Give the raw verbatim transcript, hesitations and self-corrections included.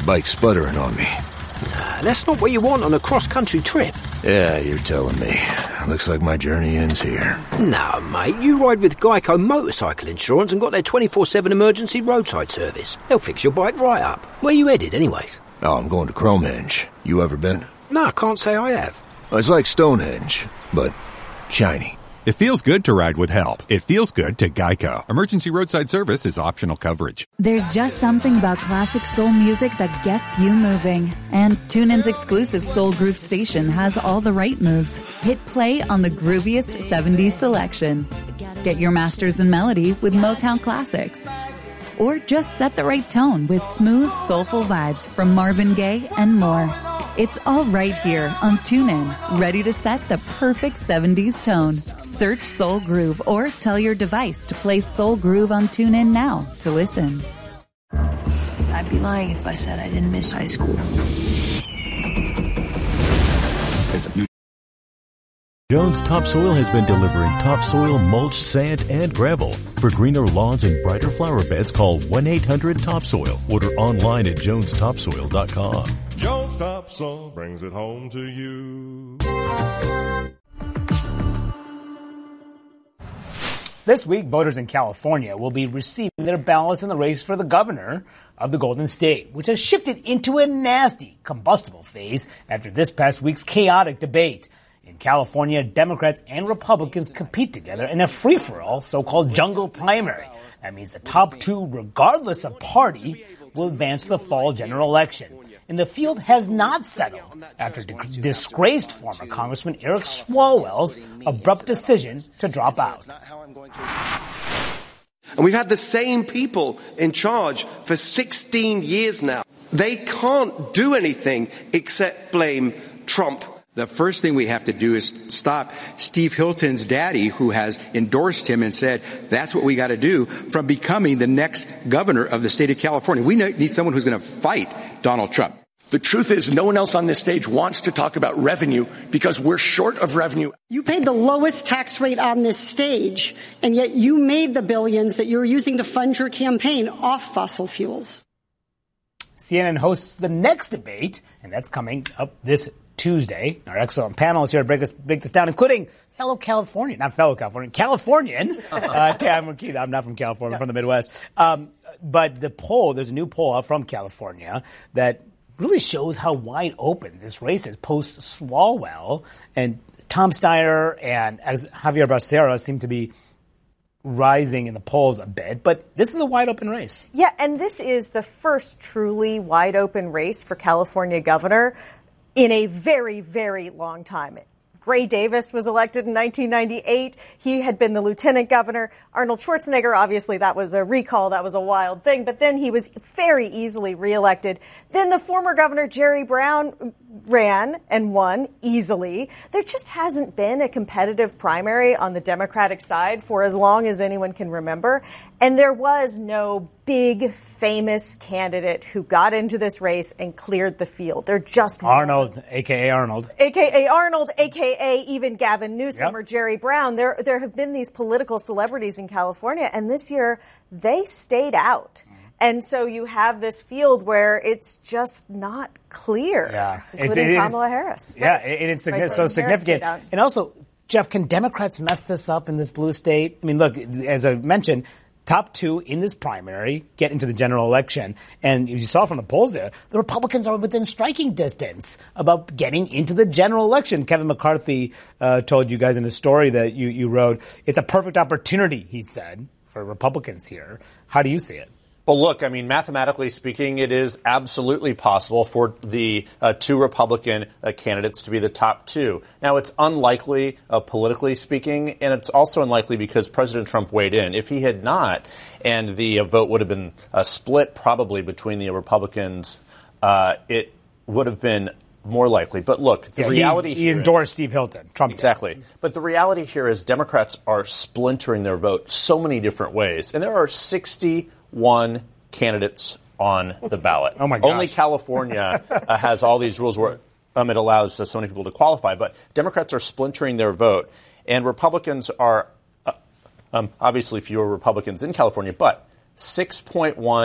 bike sputtering on me. Nah, that's not what you want on a cross-country trip. Yeah, you're telling me. Looks like my journey ends here. No, mate, you ride with Geico Motorcycle Insurance and got their twenty-four seven emergency roadside service. They'll fix your bike right up. Where you headed, anyways? Oh, I'm going to Cromehenge. You ever been? No, I can't say I have. It's like Stonehenge, but shiny. It feels good to ride with help. It feels good to Geico. Emergency roadside service is optional coverage. There's just something about classic soul music that gets you moving. And TuneIn's exclusive Soul Groove station has all the right moves. Hit play on the grooviest seventies selection. Get your masters in melody with Motown classics. Or just set the right tone with smooth, soulful vibes from Marvin Gaye and more. It's all right here on TuneIn, ready to set the perfect seventies tone. Search Soul Groove or tell your device to play Soul Groove on TuneIn now to listen. I'd be lying if I said I didn't miss high school. Jones Topsoil has been delivering topsoil, mulch, sand, and gravel. For greener lawns and brighter flower beds, call one eight hundred topsoil. Order online at jones topsoil dot com. Jones Topsoil brings it home to you. This week, voters in California will be receiving their ballots in the race for the governor of the Golden State, which has shifted into a nasty, combustible phase after this past week's chaotic debate. In California, Democrats and Republicans compete together in a free-for-all so-called jungle primary. That means the top two, regardless of party, will advance to the fall general election. And the field has not settled after di- disgraced former Congressman Eric Swalwell's abrupt decision to drop out. And we've had the same people in charge for sixteen years now. They can't do anything except blame Trump. The first thing we have to do is stop Steve Hilton's daddy, who has endorsed him and said that's what we got to do, from becoming the next governor of the state of California. We need someone who's going to fight Donald Trump. The truth is, no one else on this stage wants to talk about revenue because we're short of revenue. You paid the lowest tax rate on this stage, and yet you made the billions that you're using to fund your campaign off fossil fuels. C N N hosts the next debate, and that's coming up this Tuesday. Our excellent panel is here to break, us, break this down, including fellow Californian, not fellow Californian, Californian, uh, Tam McKee. I'm not from California, I'm from the Midwest. Um, but the poll, there's a new poll out from California that really shows how wide open this race is post Swalwell, and Tom Steyer and Javier Becerra seem to be rising in the polls a bit, but this is a wide open race. Yeah, and this is the first truly wide open race for California governor in a very, very long time. Gray Davis was elected in nineteen ninety-eight. He had been the lieutenant governor. Arnold Schwarzenegger, obviously that was a recall. That was a wild thing. But then he was very easily reelected. Then the former governor, Jerry Brown, ran and won easily. There just hasn't been a competitive primary on the Democratic side for as long as anyone can remember. And there was no big, famous candidate who got into this race and cleared the field. There just Arnold, wasn't. a k a. Arnold. a k a. Arnold, a k a even Gavin Newsom Yep. or Jerry Brown. There, there have been these political celebrities in California, and this year they stayed out. And so you have this field where it's just not clear, yeah. including it's, it Kamala is, Harris. Yeah, it, it's Vice signi- so President Harris significant. stayed out. And also, Jeff, can Democrats mess this up in this blue state? I mean, look, as I mentioned, top two in this primary get into the general election. And as you saw from the polls there, the Republicans are within striking distance about getting into the general election. Kevin McCarthy uh, told you guys in a story that you, you wrote, it's a perfect opportunity, he said, for Republicans here. How do you see it? Well, look, I mean, mathematically speaking, it is absolutely possible for the uh, two Republican uh, candidates to be the top two. Now, it's unlikely, uh, politically speaking, and it's also unlikely because President Trump weighed in. If he had not, and the uh, vote would have been uh, split probably between the Republicans, uh, it would have been more likely. But look, the yeah, reality he, he here endorsed Steve Hilton. Trump exactly. Did. But the reality here is Democrats are splintering their vote so many different ways, and there are sixty-one candidates on the ballot. Oh my gosh. Only California uh, has all these rules where um, it allows uh, so many people to qualify. But Democrats are splintering their vote, and Republicans are uh, um, obviously fewer Republicans in California, but six point one